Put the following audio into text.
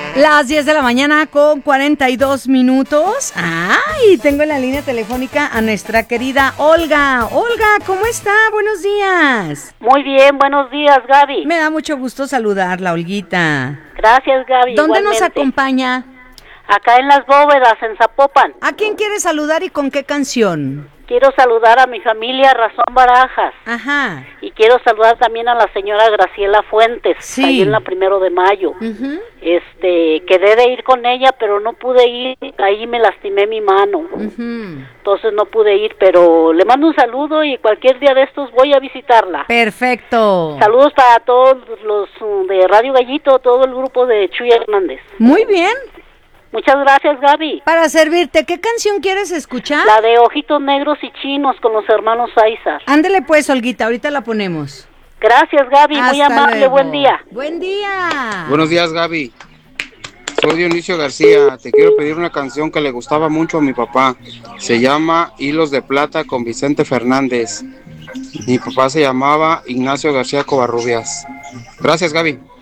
Las 10 de la mañana con 42 minutos. ¡Ay! Tengo en la línea telefónica a nuestra querida Olga. Olga, ¿cómo está? Buenos días. Muy bien, buenos días, Gaby. Me da mucho gusto saludarla, Olguita. Gracias, Gaby. ¿Dónde igualmente. nos acompaña? Acá en Las Bóvedas, en Zapopan. ¿A quién quiere saludar y con qué canción? Quiero saludar a mi familia Razón Barajas. Ajá. Y quiero saludar también a la señora Graciela Fuentes, Sí. ahí en la 1 de mayo. Uh-huh. Quedé de ir con ella, pero no pude ir, ahí me lastimé mi mano. Uh-huh. Entonces no pude ir, pero le mando un saludo y cualquier día de estos voy a visitarla. Perfecto. Saludos para todos los de Radio Gallito, todo el grupo de Chuy Hernández. Muy bien. Muchas gracias, Gaby. Para servirte, ¿qué canción quieres escuchar? La de Ojitos Negros y Chinos con los hermanos Aizar. Ándele pues, Olguita, ahorita la ponemos. Gracias, Gaby, muy Hasta amable, luego. buen día. Buen día. Buenos días, Gaby. Soy Dionisio García. Te quiero pedir una canción que le gustaba mucho a mi papá. Se llama Hilos de Plata con Vicente Fernández. Mi papá se llamaba Ignacio García Covarrubias. Gracias, Gaby.